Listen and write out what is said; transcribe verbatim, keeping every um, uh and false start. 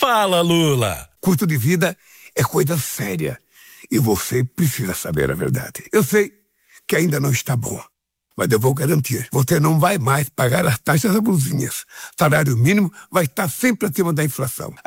Fala, Lula. Custo de vida é coisa séria e você precisa saber a verdade. Eu sei que ainda não está bom, mas eu vou garantir, você não vai mais pagar as taxas abusivas. Salário mínimo vai estar sempre acima da inflação.